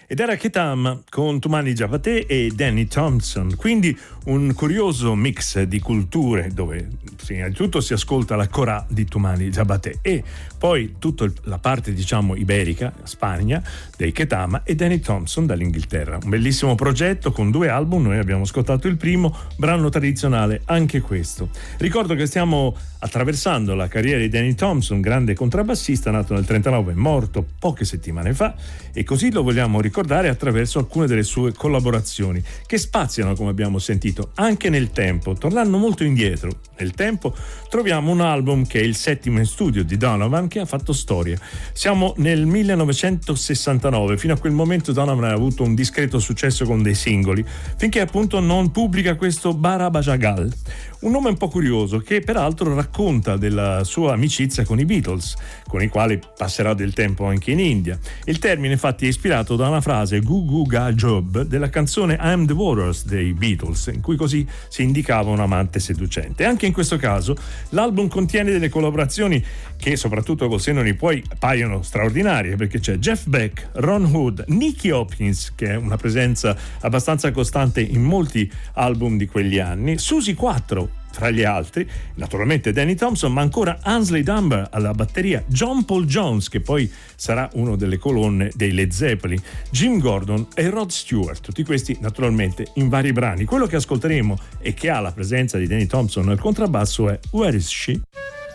Ed era Ketam con Toumani Diabaté e Danny Thompson, quindi un curioso mix di culture dove prima di tutto si ascolta la Corà di Toumani Diabaté e poi tutta la parte diciamo iberica, Spagna, dei Ketam e Danny Thompson dall'Inghilterra. Un bellissimo progetto con 2 album, noi abbiamo ascoltato il primo, brano tradizionale anche questo. Ricordo che stiamo attraversando la carriera di Danny Thompson, grande contrabbassista nato nel 1939, morto poche settimane fa, e così lo vogliamo ricordare attraverso alcune delle sue collaborazioni che spaziano, come abbiamo sentito, anche nel tempo. Tornando molto indietro nel tempo troviamo un album che è il 7° in studio di Donovan, che ha fatto storia. Siamo nel 1969, fino a quel momento Donovan ha avuto un discreto successo con dei singoli, finché appunto non pubblica questo Bara Bajagal, un nome un po' curioso che peraltro racconta della sua amicizia con i Beatles, con i quali passerà del tempo anche in India. Il termine infatti è ispirato da una frase Goo Goo Ga Job della canzone I'm the Waters dei Beatles, in cui così si indicava un amante seducente. Anche in questo caso l'album contiene delle collaborazioni che soprattutto col senno di poi paiono straordinarie, perché c'è Jeff Beck, Ron Wood, Nicky Hopkins, che è una presenza abbastanza costante in molti album di quegli anni, Susie 4 tra gli altri, naturalmente Danny Thompson, ma ancora Ainsley Dunbar alla batteria, John Paul Jones, che poi sarà uno delle colonne dei Led Zeppelin, Jim Gordon e Rod Stewart, tutti questi naturalmente in vari brani. Quello che ascolteremo e che ha la presenza di Danny Thompson al contrabbasso è Where Is She?